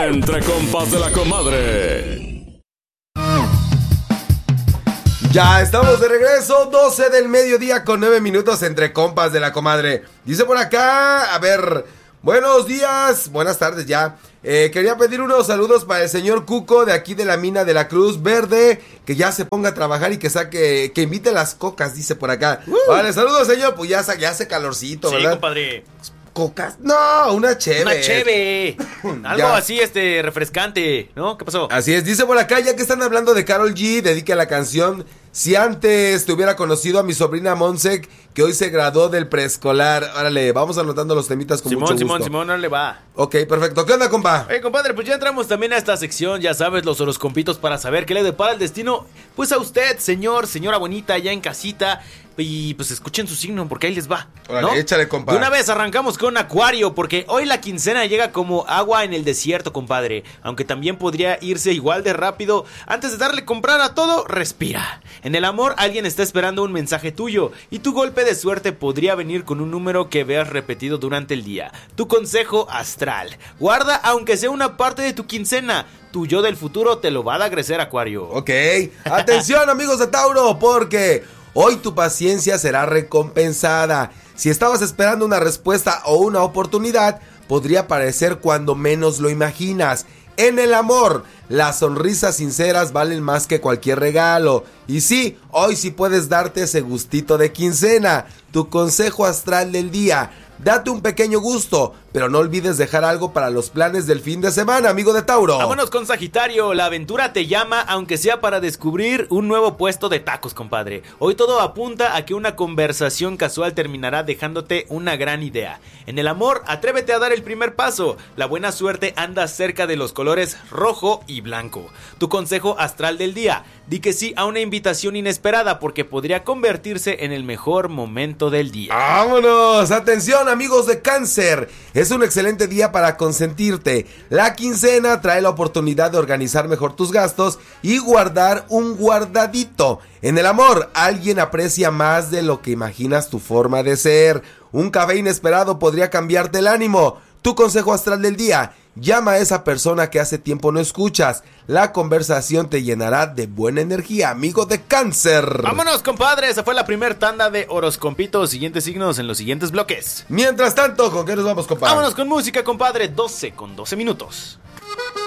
Entre compas de la comadre. Ya estamos de regreso, 12 del mediodía con 9 minutos entre compas de la comadre. Dice por acá, a ver, buenos días, buenas tardes ya. Quería pedir unos saludos para el señor Cuco de aquí de la mina de la Cruz Verde, que ya se ponga a trabajar y que invite las cocas, dice por acá. Vale, saludos señor, pues ya hace calorcito, ¿verdad? Sí, compadre. ¿Cocas? No, una cheve. Una cheve. Algo así, refrescante, ¿no? ¿Qué pasó? Así es, dice por acá, ya que están hablando de Karol G, dedique la canción Si antes te hubiera conocido a mi sobrina Monse, que hoy se graduó del preescolar. Órale, vamos anotando los temitas con mucho gusto. Simón, no le va. Ok, perfecto. ¿Qué onda, compa? Compadre, pues ya entramos también a esta sección, ya sabes, los horoscompitos para saber qué le depara el destino. Pues a usted, señora bonita, ya en casita. Y pues escuchen su signo, porque ahí les va, ¿no? Órale, échale, compa. De una vez arrancamos con Acuario, porque hoy la quincena llega como agua en el desierto, compadre. Aunque también podría irse igual de rápido. Antes de darle comprar a todo, respira. En el amor, alguien está esperando un mensaje tuyo, y tu golpe de suerte podría venir con un número que veas repetido durante el día. Tu consejo astral: guarda aunque sea una parte de tu quincena. Tu yo del futuro te lo va a agradecer, Acuario. Ok, atención amigos de Tauro, porque hoy tu paciencia será recompensada. Si estabas esperando una respuesta o una oportunidad, podría aparecer cuando menos lo imaginas. En el amor, las sonrisas sinceras valen más que cualquier regalo. Y sí, hoy sí puedes darte ese gustito de quincena. Tu consejo astral del día: date un pequeño gusto, pero no olvides dejar algo para los planes del fin de semana, amigo de Tauro. Vámonos con Sagitario. La aventura te llama, aunque sea para descubrir un nuevo puesto de tacos, compadre. Hoy todo apunta a que una conversación casual terminará dejándote una gran idea. En el amor, atrévete a dar el primer paso. La buena suerte anda cerca de los colores rojo y blanco. Tu consejo astral del día: di que sí a una invitación inesperada, porque podría convertirse en el mejor momento del día. ¡Vámonos! ¡Atención, amigos de Cáncer! Es un excelente día para consentirte. La quincena trae la oportunidad de organizar mejor tus gastos y guardar un guardadito. En el amor, alguien aprecia más de lo que imaginas tu forma de ser. Un café inesperado podría cambiarte el ánimo. Tu consejo astral del día: llama a esa persona que hace tiempo no escuchas. La conversación te llenará de buena energía, amigo de Cáncer. ¡Vámonos, compadre! Esa fue la primer tanda de horoscompitos. Siguientes signos en los siguientes bloques. Mientras tanto, ¿con qué nos vamos, compadre? Vámonos con música, compadre. 12 con 12 minutos.